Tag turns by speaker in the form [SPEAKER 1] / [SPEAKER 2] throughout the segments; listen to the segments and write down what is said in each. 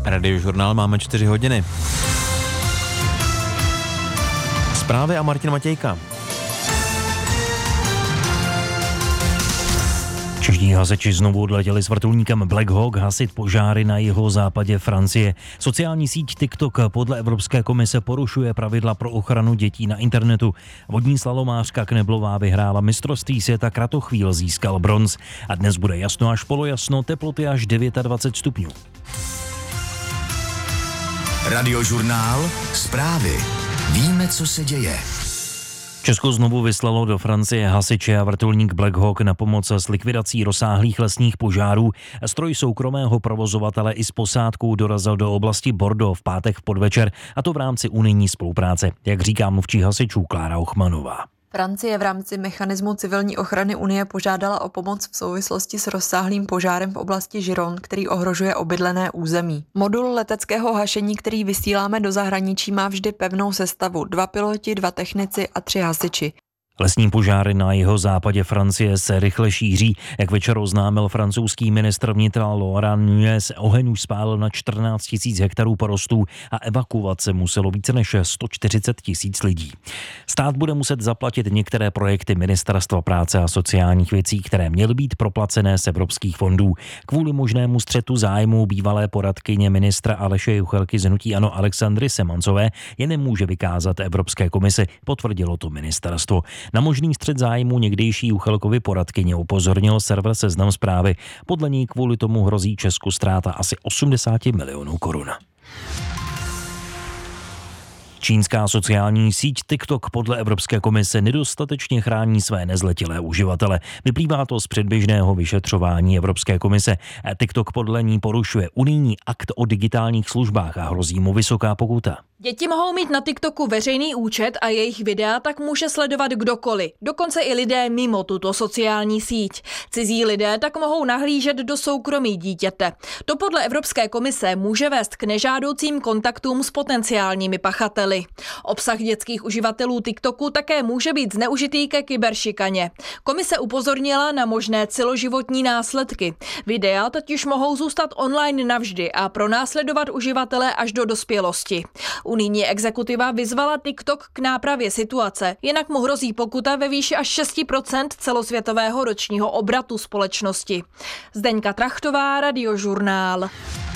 [SPEAKER 1] Radiožurnál máme 4 hodiny. Zprávy a Martin Matějka.
[SPEAKER 2] Čeští hasiči znovu odletěli s vrtulníkem Black Hawk hasit požáry na jihozápadě Francie. Sociální síť TikTok podle Evropské komise porušuje pravidla pro ochranu dětí na internetu. Vodní slalomářka Kneblová vyhrála mistrovství světa kratochvíl, získal bronz. A dnes bude jasno až polojasno, teploty až 29 stupňů.
[SPEAKER 3] Radiožurnál, zprávy. Víme, co se děje.
[SPEAKER 2] Česko znovu vyslalo do Francie hasiče a vrtulník Black Hawk na pomoc s likvidací rozsáhlých lesních požárů. Stroj soukromého provozovatele i s posádkou dorazil do oblasti Bordeaux v pátek v podvečer, a to v rámci unijní spolupráce, jak říká mluvčí hasičů Klára Ochmanová.
[SPEAKER 4] Francie v rámci mechanismu civilní ochrany Unie požádala o pomoc v souvislosti s rozsáhlým požárem v oblasti Gironde, který ohrožuje obydlené území. Modul leteckého hašení, který vysíláme do zahraničí, má vždy pevnou sestavu: 2 piloti, 2 technici a 3 hasiči.
[SPEAKER 2] Lesní požáry na jihozápadě Francie se rychle šíří. Jak večer oznámil francouzský ministr vnitra Laurent Nunez, oheň už spálil na 14 000 hektarů porostů a evakuovat se muselo více než 140 000 lidí. Stát bude muset zaplatit některé projekty Ministerstva práce a sociálních věcí, které měly být proplacené z evropských fondů. Kvůli možnému střetu zájmů bývalé poradkyně ministra Aleše Juchelky z hnutí ANO Alexandry Semancové je nemůže vykázat Evropské komisi, potvrdilo to ministerstvo. Na možný střet zájmu někdejší Juchelkovy poradkyně upozornil server Seznam Zprávy. Podle ní kvůli tomu hrozí Česku ztráta asi 80 milionů korun. Čínská sociální síť TikTok podle Evropské komise nedostatečně chrání své nezletilé uživatele. Vyplývá to z předběžného vyšetřování Evropské komise. TikTok podle ní porušuje unijní akt o digitálních službách a hrozí mu vysoká pokuta.
[SPEAKER 5] Děti mohou mít na TikToku veřejný účet a jejich videa tak může sledovat kdokoliv, dokonce i lidé mimo tuto sociální síť. Cizí lidé tak mohou nahlížet do soukromí dítěte. To podle Evropské komise může vést k nežádoucím kontaktům s potenciálními pachateli. Obsah dětských uživatelů TikToku také může být zneužitý ke kyberšikaně. Komise upozornila na možné celoživotní následky. Videa totiž mohou zůstat online navždy a pronásledovat uživatele až do dospělosti. Unijní exekutiva vyzvala TikTok k nápravě situace, jinak mu hrozí pokuta ve výši až 6% celosvětového ročního obratu společnosti. Zdeňka Trachtová, Radiožurnál.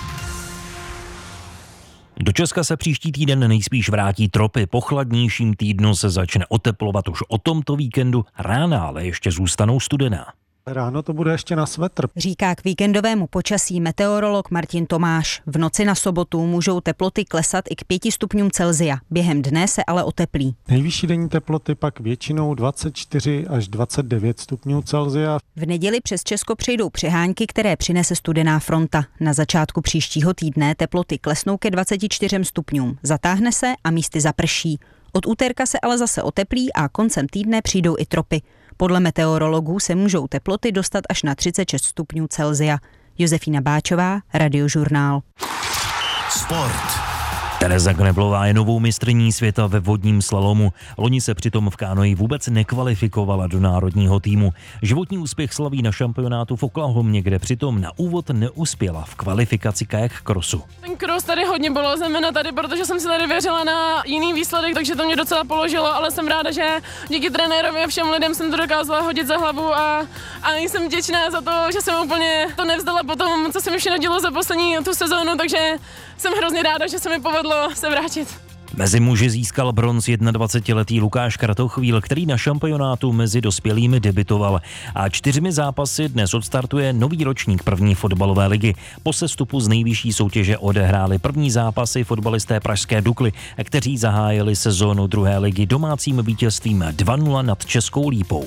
[SPEAKER 2] Do Česka se příští týden nejspíš vrátí tropy. Po chladnějším týdnu se začne oteplovat už o tomto víkendu. Rána ale ještě zůstanou studená.
[SPEAKER 6] Ráno to bude ještě na svetr.
[SPEAKER 7] Říká k víkendovému počasí meteorolog Martin Tomáš. V noci na sobotu můžou teploty klesat i k 5 stupňům Celsia. Během dne se ale oteplí.
[SPEAKER 6] Nejvyšší denní teploty pak většinou 24 až 29 stupňů Celsia.
[SPEAKER 7] V neděli přes Česko přejdou přehánky, které přinese studená fronta. Na začátku příštího týdne teploty klesnou ke 24 stupňům. Zatáhne se a místy zaprší. Od úterka se ale zase oteplí a koncem týdne přijdou i tropy. Podle meteorologů se můžou teploty dostat až na 36 stupňů Celsia. Josefína Báčová, Radiožurnál.
[SPEAKER 3] Sport.
[SPEAKER 2] Tereza Kneblová je novou mistryní světa ve vodním slalomu. Loni se přitom v kánoji vůbec nekvalifikovala do národního týmu. Životní úspěch slaví na šampionátu v Oklahomě, kde přitom na úvod neuspěla v kvalifikaci kajak crossu.
[SPEAKER 8] Ten cross tady hodně bylo, zejména tady, protože jsem si tady věřila na jiný výsledek, takže to mě docela položilo, ale jsem ráda, že díky trenérovi a všem lidem jsem to dokázala hodit za hlavu a jsem vděčná za to, že jsem úplně to nevzdala po tom, co se mi všechno dělo za poslední tu sezónu, takže jsem hrozně ráda, že se mi povedlo se vrátit.
[SPEAKER 2] Mezi muži získal bronz 21letý Lukáš Kratochvíl, který na šampionátu mezi dospělými debutoval. A 4 zápasy dnes odstartuje nový ročník první fotbalové ligy. Po sestupu z nejvyšší soutěže odehráli první zápasy fotbalisté pražské Dukly, kteří zahájili sezónu druhé ligy domácím vítězstvím 2-0 nad Českou Lípou.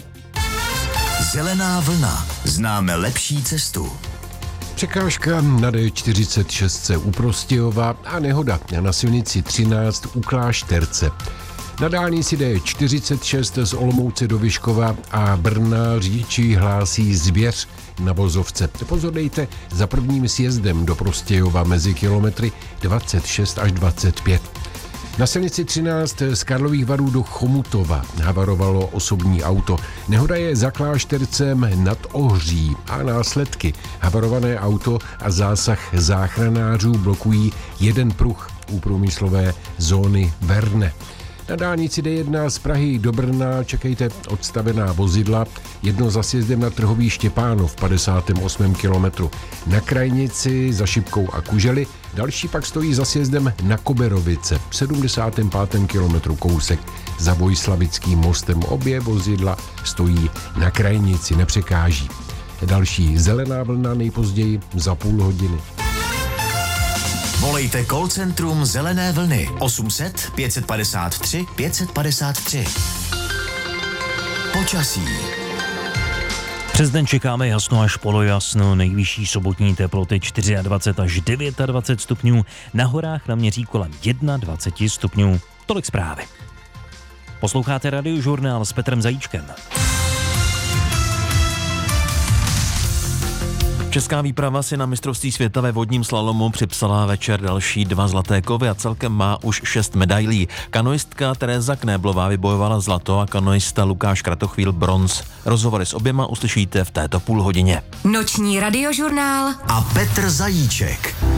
[SPEAKER 3] Zelená vlna. Známe lepší cestu.
[SPEAKER 9] Překážka na D46 u Prostějova a nehoda na silnici 13 u Klášterce. Na dálnici D46 z Olomouce do Vyškova a Brna řidiči hlásí zvěř na vozovce. Pozor dejte za prvním sjezdem do Prostějova mezi kilometry 26 až 25. Na silnici 13 z Karlových Varů do Chomutova havarovalo osobní auto. Nehoda je za Kláštercem nad Ohří a následky. Havarované auto a zásah záchranářů blokují jeden pruh u průmyslové zóny Verne. Na dálnici D1 z Prahy do Brna čekejte odstavená vozidla, jedno za sjezdem na Trhový Štěpánov v 58. kilometru. Na krajnici za Šipkou a Kužely, další pak stojí za sjezdem na Koberovice v 75. kilometru kousek za Vojslavickým mostem. Obě vozidla stojí na krajnici, nepřekáží. Další zelená vlna nejpozději za půl hodiny.
[SPEAKER 3] Volejte call centrum Zelené vlny 800 553 553. Počasí.
[SPEAKER 2] Přes den čekáme jasno až polojasno, nejvyšší sobotní teploty 24 až 29 stupňů, na horách naměří kolem 21 stupňů. Tolik zprávy. Posloucháte Radiožurnál s Petrem Zajíčkem.
[SPEAKER 1] Česká výprava si na mistrovství světa ve vodním slalomu připsala večer další 2 zlaté kovy a celkem má už 6 medailí. Kanoistka Tereza Knéblová vybojovala zlato a kanoista Lukáš Kratochvíl bronz. Rozhovory s oběma uslyšíte v této půlhodině.
[SPEAKER 10] Noční Radiožurnál
[SPEAKER 3] a Petr Zajíček.